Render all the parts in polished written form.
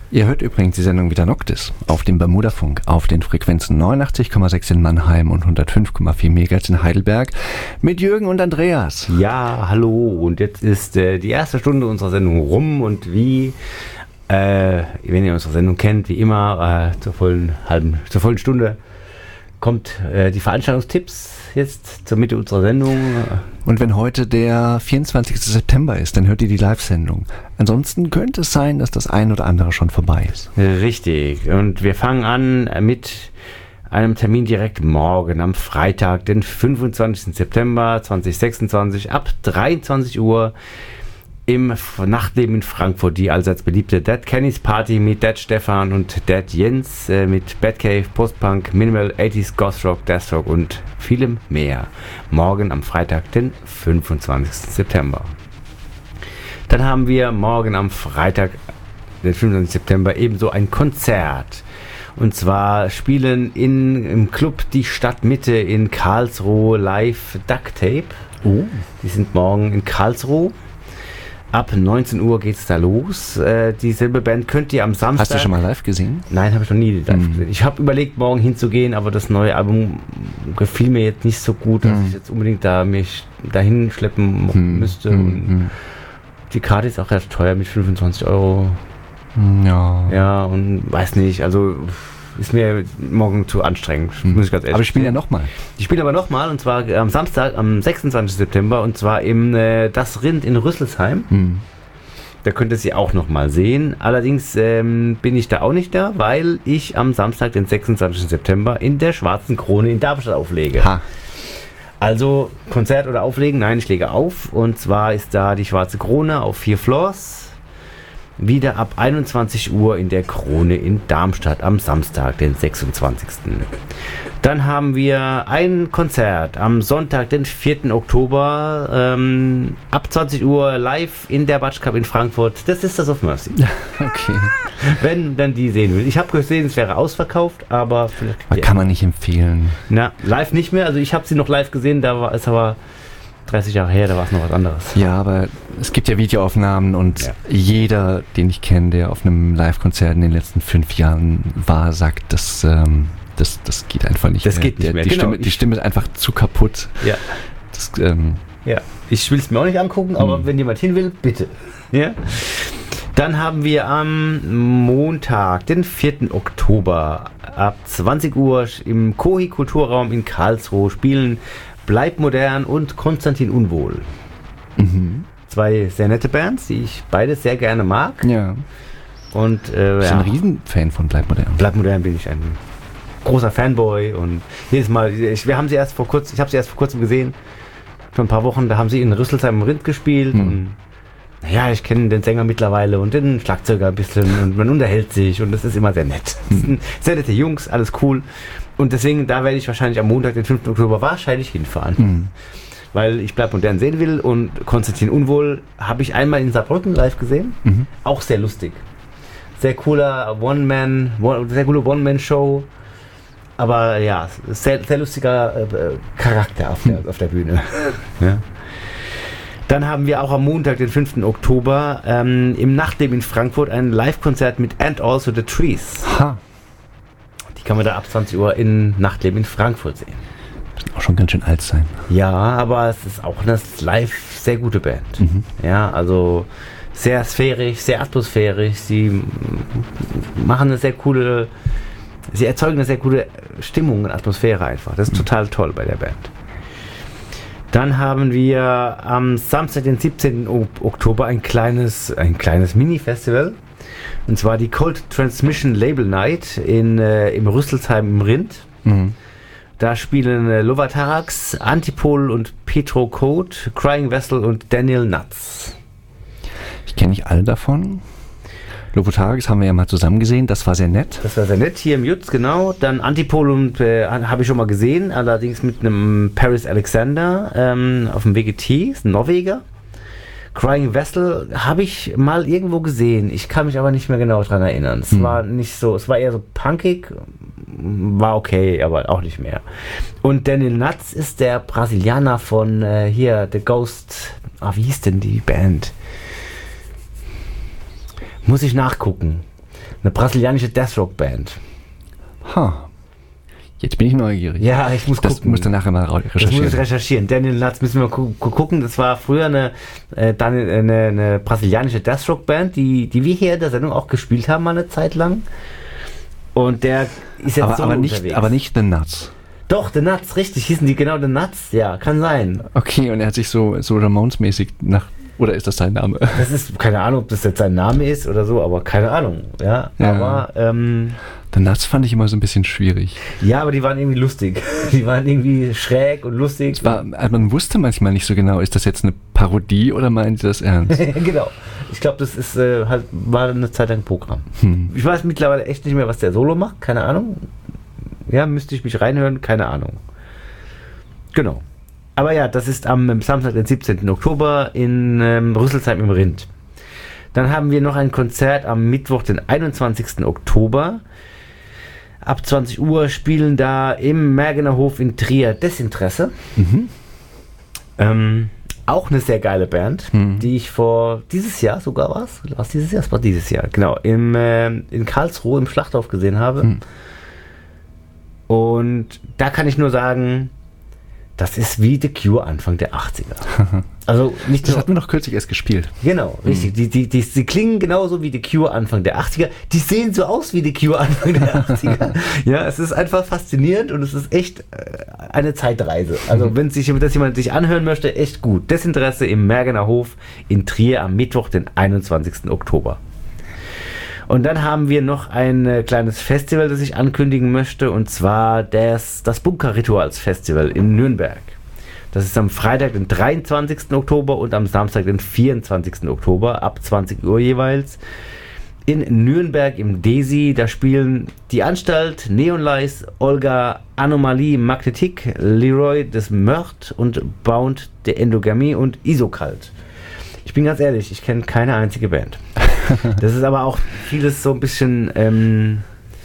Ihr hört übrigens die Sendung Vita Noctis auf dem Bermudafunk auf den Frequenzen 89,6 in Mannheim und 105,4 MHz in Heidelberg mit Jürgen und Andreas. Ja, hallo, und jetzt ist die erste Stunde unserer Sendung rum und wie, wenn ihr unsere Sendung kennt, wie immer zur vollen Stunde kommt die Veranstaltungstipps jetzt zur Mitte unserer Sendung. Und wenn heute der 24. September ist, dann hört ihr die Live-Sendung. Ansonsten könnte es sein, dass das ein oder andere schon vorbei ist. Richtig. Und wir fangen an mit einem Termin direkt morgen, am Freitag, den 25. September 2026, ab 23 Uhr im Nachtleben in Frankfurt, die allseits beliebte Dead Kennys Party mit Dead Stefan und Dead Jens mit Batcave, Postpunk, Minimal, 80s, Gothrock, Deathrock und vielem mehr. Morgen am Freitag, den 25. September. Dann haben wir morgen am Freitag, den 25. September, ebenso ein Konzert. Und zwar spielen im Club Die Stadtmitte in Karlsruhe live Duct Tape. Oh. Die sind morgen in Karlsruhe. Ab 19 Uhr geht's da los. Dieselbe Band könnt ihr am Samstag... Hast du schon mal live gesehen? Nein, habe ich noch nie live gesehen. Ich habe überlegt, morgen hinzugehen, aber das neue Album gefiel mir jetzt nicht so gut, dass ich jetzt unbedingt mich dahin schleppen müsste. Und die Karte ist auch recht teuer mit 25 €. Ja. Ja, und weiß nicht, also ist mir morgen zu anstrengend, muss ich ganz ehrlich Aber ich spiele ja sagen. nochmal. Die spielen aber nochmal, und zwar am Samstag, am 26. September, und zwar im Das Rind in Rüsselsheim. Da könnt ihr sie auch nochmal sehen. Allerdings bin ich da auch nicht da, weil ich am Samstag, den 26. September, in der Schwarzen Krone in Darmstadt auflege. Ha. Also Konzert oder Auflegen? Nein, ich lege auf. Und zwar ist da die Schwarze Krone auf 4 Floors. Wieder ab 21 Uhr in der Krone in Darmstadt am Samstag, den 26. Dann haben wir ein Konzert am Sonntag, den 4. Oktober, ab 20 Uhr live in der Batsch Cup in Frankfurt. Das ist das of Mercy. Okay. Wenn dann die sehen will. Ich habe gesehen, es wäre ausverkauft, aber vielleicht Kann man nicht empfehlen. Na, live nicht mehr. Also ich habe sie noch live gesehen, da war es aber 30 Jahre her, da war es noch was anderes. Ja, aber es gibt ja Videoaufnahmen und jeder, den ich kenne, der auf einem Live-Konzert in den letzten 5 Jahren war, sagt, das geht einfach nicht Das mehr. geht nicht mehr, Die, genau. die Stimme ist einfach zu kaputt. Ja. Das, Ja, ich will es mir auch nicht angucken, aber wenn jemand hin will, bitte. Ja. Dann haben wir am Montag, den 4. Oktober, ab 20 Uhr im Kohi Kulturraum in Karlsruhe spielen Bleib Modern und Konstantin Unwohl. 2 sehr nette Bands, die ich beide sehr gerne mag. ja. Und Ich bin ein Riesenfan von Bleib Modern. Bleib Modern bin ich ein großer Fanboy, und jedes Mal, ich habe sie erst vor kurzem gesehen, vor ein paar Wochen, da haben sie in Rüsselsheim im Rind gespielt und naja, ich kenne den Sänger mittlerweile und den Schlagzeuger ein bisschen und man unterhält sich und das ist immer sehr nett. Das sind sehr nette Jungs, alles cool, und deswegen, da werde ich wahrscheinlich am Montag, den 5. Oktober wahrscheinlich hinfahren. Weil ich Bleib Modern sehen will, und Konstantin Unwohl habe ich einmal in Saarbrücken live gesehen, auch sehr lustig. Sehr coole One-Man-Show. Aber ja, sehr, sehr lustiger Charakter auf der Bühne. Ja. Dann haben wir auch am Montag, den 5. Oktober, im Nachtleben in Frankfurt ein Live-Konzert mit And Also The Trees. Ha. Die kann man da ab 20 Uhr in Nachtleben in Frankfurt sehen. Müssen auch schon ganz schön alt sein. Ja, aber es ist auch eine live sehr gute Band. Ja, also sehr sphärisch, sehr atmosphärisch. Sie erzeugen eine sehr coole Stimmung und Atmosphäre einfach. Das ist total toll bei der Band. Dann haben wir am Samstag, den 17. Oktober, ein kleines Mini-Festival. Und zwar die Cold Transmission Label Night im Rüsselsheim im Rind. Da spielen Lovatarax, Antipol und Petro Code, Crying Vessel und Daniel Nuts. Ich kenne nicht alle davon. Lovatarax haben wir ja mal zusammen gesehen, das war sehr nett. Das war sehr nett, hier im Jutz, genau. Dann Antipol habe ich schon mal gesehen, allerdings mit einem Paris Alexander auf dem WGT, ist ein Norweger. Crying Vessel habe ich mal irgendwo gesehen, ich kann mich aber nicht mehr genau daran erinnern. Es war nicht so, es war eher so punkig, war okay, aber auch nicht mehr. Und Daniel Nuts ist der Brasilianer von hier, The Ghost, wie hieß denn die Band? Muss ich nachgucken. Eine brasilianische Deathrock-Band. Jetzt bin ich neugierig. Ja, ich muss gucken. Das musst du nachher mal recherchieren. Das muss ich recherchieren. Daniel Nuts müssen wir gucken. Das war früher eine brasilianische Deathrock-Band, die wir hier in der Sendung auch gespielt haben, mal eine Zeit lang. Und der ist jetzt so unterwegs. Aber nicht The Nuts. Doch, The Nuts, richtig. Hießen die genau The Nuts? Ja, kann sein. Okay, und er hat sich so Ramones-mäßig oder ist das sein Name? Das ist, keine Ahnung, ob das jetzt sein Name ist oder so, aber keine Ahnung. Ja. Aber, The Nuts fand ich immer so ein bisschen schwierig. Ja, aber die waren irgendwie lustig. Die waren irgendwie schräg und lustig. Man wusste manchmal nicht so genau, ist das jetzt eine Parodie oder meinen sie das ernst? Genau. Ich glaube, das ist war eine Zeit lang Programm. Ich weiß mittlerweile echt nicht mehr, was der Solo macht. Keine Ahnung. Ja, müsste ich mich reinhören. Keine Ahnung. Genau. Aber ja, das ist am Samstag, den 17. Oktober in Rüsselsheim im Rind. Dann haben wir noch ein Konzert am Mittwoch, den 21. Oktober. Ab 20 Uhr spielen da im Mergener Hof in Trier Desinteresse. Auch eine sehr geile Band, die ich dieses Jahr sogar war es dieses Jahr? Es war dieses Jahr, genau, in Karlsruhe im Schlachthof gesehen habe. Und da kann ich nur sagen, das ist wie The Cure Anfang der 80er. Also nicht das hatten wir noch kürzlich erst gespielt. Genau, richtig. Die klingen genauso wie The Cure Anfang der 80er. Die sehen so aus wie The Cure Anfang der 80er. Ja, es ist einfach faszinierend und es ist echt eine Zeitreise. Also wenn das jemand sich anhören möchte, echt gut. Desinteresse im Mergener Hof in Trier am Mittwoch, den 21. Oktober. Und dann haben wir noch ein kleines Festival, das ich ankündigen möchte, und zwar das Bunker-Rituals-Festival in Nürnberg. Das ist am Freitag, den 23. Oktober und am Samstag, den 24. Oktober, ab 20 Uhr jeweils. In Nürnberg im Desi, da spielen die Anstalt, Neon Lies, Olga, Anomalie, Magnetik, Leroy des Mört und Bound der Endogamie und Isokalt. Ich bin ganz ehrlich, ich kenne keine einzige Band. Das ist aber auch vieles so ein bisschen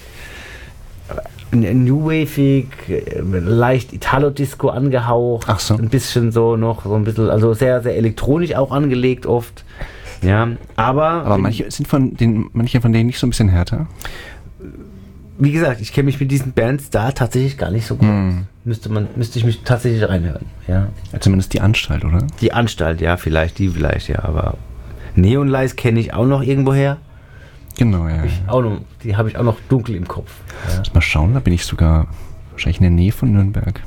New Wave-ig, leicht Italo-Disco angehaucht. Ach so. Ein bisschen so noch, so ein bisschen, also sehr, sehr elektronisch auch angelegt oft. Ja, aber manche von denen nicht so ein bisschen härter? Wie gesagt, ich kenne mich mit diesen Bands da tatsächlich gar nicht so gut. Müsste ich mich tatsächlich reinhören. Ja. Zumindest die Anstalt, oder? Die Anstalt, ja, vielleicht, ja, aber Neon Lies kenne ich auch noch irgendwoher. Genau, ja. Die habe ich auch noch dunkel im Kopf. Ja. Mal schauen, da bin ich sogar wahrscheinlich in der Nähe von Nürnberg.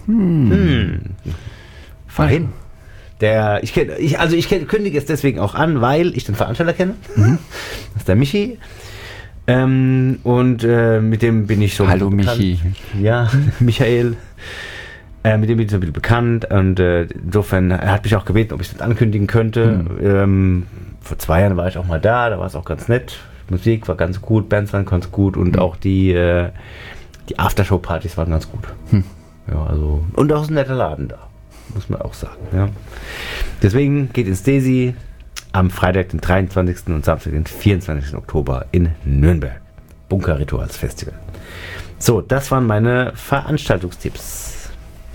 Fein. Ich kündige es deswegen auch an, weil ich den Veranstalter kenne. Das ist der Michi. Mit dem bin ich so Hallo bekannt. Michi. Ja, Michael. Mit dem bin ich so ein bisschen bekannt und insofern, er hat mich auch gebeten, ob ich das ankündigen könnte. Vor 2 Jahren war ich auch mal da war es auch ganz nett. Musik war ganz gut, Bands waren ganz gut und auch die Aftershow-Partys waren ganz gut. Ja, also, und auch ein netter Laden da, muss man auch sagen. Ja. Deswegen geht ins Desi am Freitag, den 23. und Samstag, den 24. Oktober in Nürnberg. Bunker-Rituals Festival. So, das waren meine Veranstaltungstipps.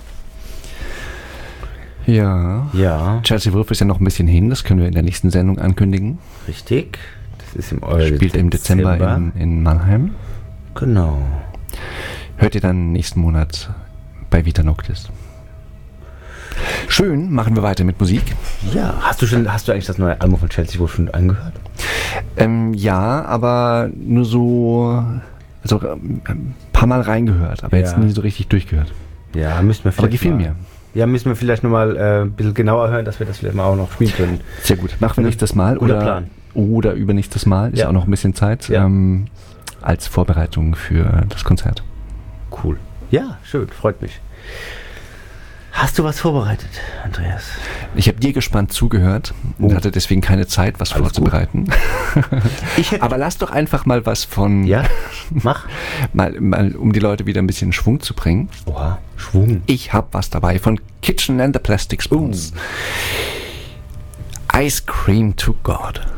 Ja. Chelsea Wolf ist ja noch ein bisschen hin, das können wir in der nächsten Sendung ankündigen. Richtig. Das ist spielt im Dezember in Mannheim. Genau. Hört ihr dann nächsten Monat bei Vita Noctis. Schön, machen wir weiter mit Musik. Ja, hast du eigentlich das neue Album von Chelsea Wolf schon angehört? Ja, aber nur so ein paar Mal reingehört, aber jetzt nie so richtig durchgehört. Ja, müssen wir vielleicht. Aber gefiel mir. Ja, müssen wir vielleicht nochmal ein bisschen genauer hören, dass wir das vielleicht mal auch noch spielen können. Sehr gut. Machen wir nächstes Mal Plan. Oder übernächstes Mal. Ist auch noch ein bisschen Zeit als Vorbereitung für das Konzert. Cool. Ja, schön. Freut mich. Hast du was vorbereitet, Andreas? Ich habe dir gespannt zugehört und hatte deswegen keine Zeit, was vorzubereiten. Aber lass doch einfach mal was von... Ja, mach. mal um die Leute wieder ein bisschen Schwung zu bringen. Oha, Schwung. Ich habe was dabei von Kitchen and the Plastic Spoons. Ice Cream to God.